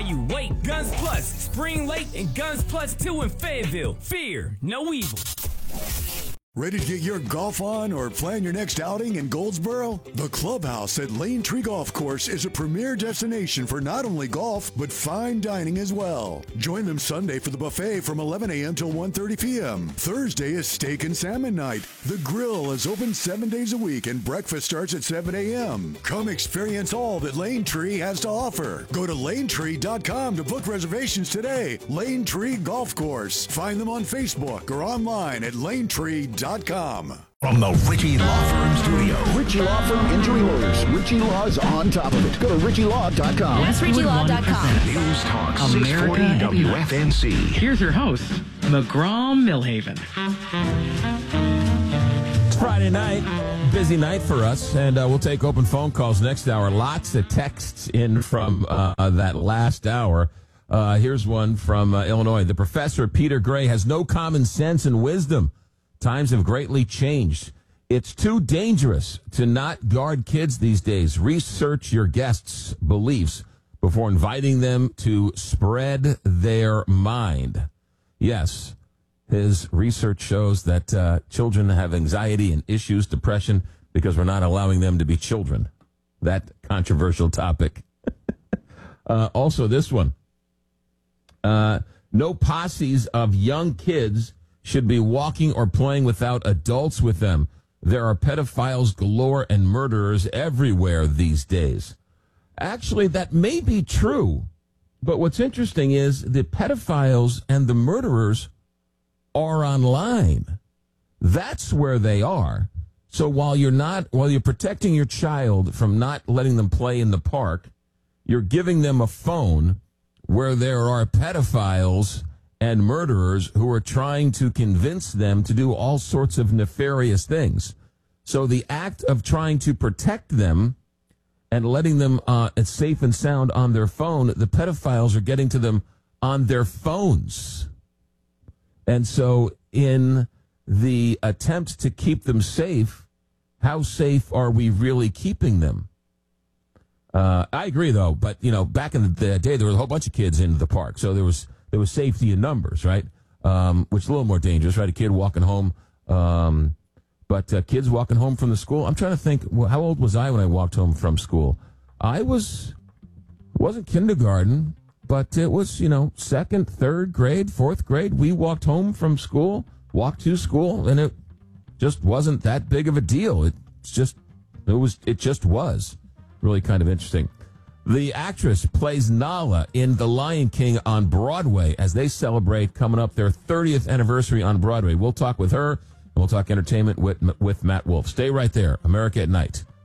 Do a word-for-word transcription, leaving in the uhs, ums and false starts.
you wait. Guns Plus, Spring Late and Guns Plus two in Fayetteville. Fear no evil. Ready to get your golf on or plan your next outing in Goldsboro? The Clubhouse at Lane Tree Golf Course is a premier destination for not only golf, but fine dining as well. Join them Sunday for the buffet from eleven a.m. till one thirty p.m. Thursday is steak and salmon night. The grill is open seven days a week and breakfast starts at seven a.m. Come experience all that Lane Tree has to offer. Go to lane tree dot com to book reservations today. Lane Tree Golf Course. Find them on Facebook or online at lane tree dot com. From the Ritchie Law Firm studio. Ritchie Law Firm Injury Lawyers. Ritchie Law's on top of it. Go to ritchie law dot com. That's ritchie law dot com. News Talk six forty W F N C. Here's your host, McGraw Millhaven. It's Friday night. Busy night for us, and uh, we'll take open phone calls next hour. Lots of texts in from uh, that last hour. Uh, here's one from uh, Illinois. The professor, Peter Gray, has no common sense and wisdom. Times have greatly changed. It's too dangerous to not guard kids these days. Research your guests' beliefs before inviting them to spread their mind. Yes, his research shows that uh, children have anxiety and issues, depression, because we're not allowing them to be children. That controversial topic. uh, also, this one. Uh, no posses of young kids should be walking or playing without adults with them. There are pedophiles galore and murderers everywhere these days. Actually, that may be true. But what's interesting is the pedophiles and the murderers are online. That's where they are. So while you're not, while you're protecting your child from not letting them play in the park, you're giving them a phone where there are pedophiles and murderers who are trying to convince them to do all sorts of nefarious things. So the act of trying to protect them and letting them uh, safe and sound on their phone, the pedophiles are getting to them on their phones. And so in the attempt to keep them safe, how safe are we really keeping them? Uh, I agree, though. But, you know, back in the day, there was a whole bunch of kids in the park. So there was there was safety in numbers, right? Um, which is a little more dangerous, right? A kid walking home. Um, but uh, kids walking home from the school. I'm trying to think, well, how old was I when I walked home from school? I was, it wasn't kindergarten, but it was, you know, second, third grade, fourth grade. We walked home from school, walked to school, and it just wasn't that big of a deal. It's just, it was, it just was really kind of interesting. The actress plays Nala in The Lion King on Broadway as they celebrate coming up their thirtieth anniversary on Broadway. We'll talk with her, and we'll talk entertainment with, with Matt Wolf. Stay right there. America at Night.